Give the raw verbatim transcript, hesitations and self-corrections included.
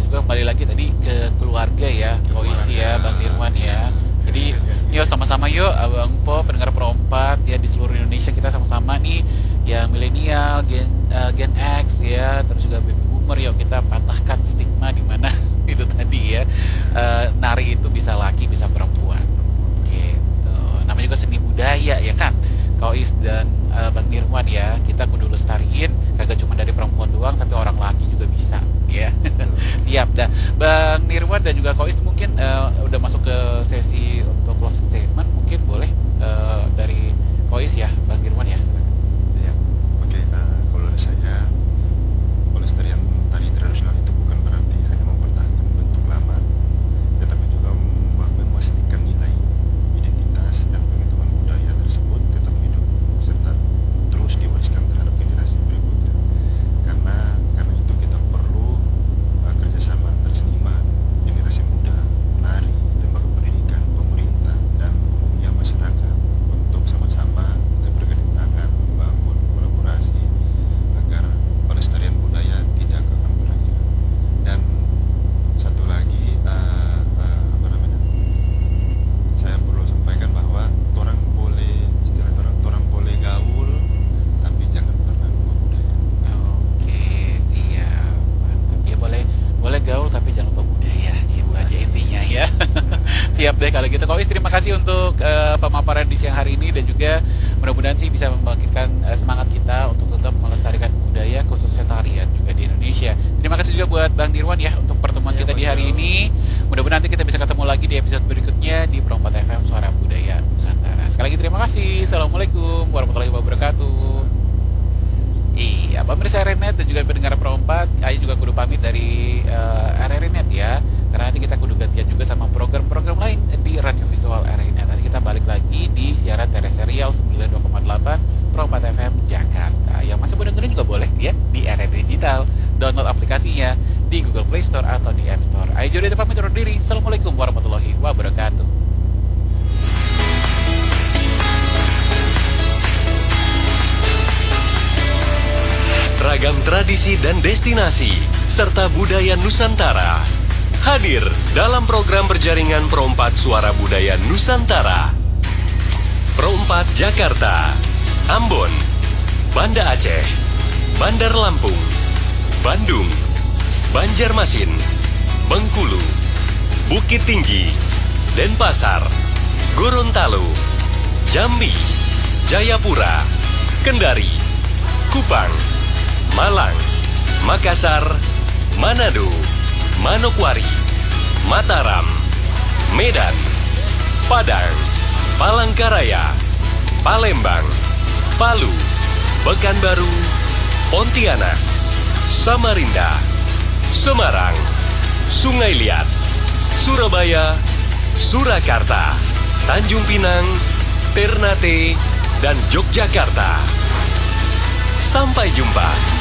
juga kembali lagi tadi ke keluarga ya, Kois ya, Bang Dirwan ya. Jadi yuk sama-sama yuk Abang Po, pendengar Pro empat ya di seluruh Indonesia, kita sama-sama nih ya, milenial, Gen uh, Gen X ya, terus juga baby boomer, yuk kita patahkan stigma di mana itu tadi ya, uh, nari itu bisa laki bisa perempuan gitu. Namanya juga seni budaya ya kan, Kois dan uh, Bang Nirwan ya, kita kudu lestariin, kagak cuma dari perempuan doang tapi orang laki juga bisa ya. Siap dah Bang Nirwan dan juga Kois, mungkin uh, udah masuk ke sesi untuk closing statement, mungkin boleh uh, dari Kois ya, Bang Nirwan ya. Ya, oke. Okay, uh, kalau dari saya, pelestarian tari tradisional itu bukan berarti hanya mempertahankan bentuk lama, tetapi juga memastikan nilai, identitas, dan pengetahuan budaya tersebut tetap hidup serta terus diwariskan terhadap generasi berikutnya. Karena karena itu kita perlu uh, kerjasama antar seniman, generasi muda, penari, lembaga pendidikan, pemerintah, dan umumnya masyarakat untuk sama-sama kita bergandeng tangan membangun kolaborasi agar pelestarian budaya tidak akan pernah hilang. Dan satu lagi, uh, uh, apa namanya, saya perlu sampaikan bahwa orang boleh, istilah orang orang boleh gaul tapi jangan pernah lupa budaya. Oke, siap. Mantap. Ya boleh boleh gaul tapi jangan lupa budaya, gitu aja intinya ya. Siap deh kalau gitu. Kois, terima kasih untuk uh, pemaparan di siang hari ini, dan juga mudah-mudahan sih bisa membangkitkan uh, semangat kita untuk tetap melestarikan budaya khususnya tarian juga di Indonesia. Terima kasih juga buat Bang Dirwan ya untuk pertemuan kita di hari ini. Mudah-mudahan nanti kita bisa ketemu lagi di episode berikutnya di Pro empat F M Suara Budaya Nusantara. Sekali lagi terima kasih. Assalamualaikum warahmatullahi wabarakatuh. Iya, pemirsa R R Net dan juga pendengar Pro empat, Ayo juga kudu pamit dari uh, R R Net ya, karena nanti kita kudu gantian juga sama program-program lain di Radio Visual R R Net. Nanti kita balik lagi di siaran terestrial sembilan puluh dua koma delapan Pro empat F M Jakarta. Yang masih mau dengerin juga boleh ya di R R Digital. Download aplikasinya di Google Play Store atau di App Store. Ayo jadi pamit undur diri. Assalamualaikum warahmatullahi wabarakatuh. Ragam tradisi dan destinasi serta budaya Nusantara hadir dalam program berjaringan Pro empat Suara Budaya Nusantara. Pro empat Jakarta, Ambon, Banda Aceh, Bandar Lampung, Bandung, Banjarmasin, Bengkulu, Bukit Tinggi, Denpasar, Gorontalo, Jambi, Jayapura, Kendari, Kupang, Malang, Makassar, Manado, Manokwari, Mataram, Medan, Padang, Palangkaraya, Palembang, Palu, Pekanbaru, Pontianak, Samarinda, Semarang, Sungai Liat, Surabaya, Surakarta, Tanjung Pinang, Ternate, dan Yogyakarta. Sampai jumpa.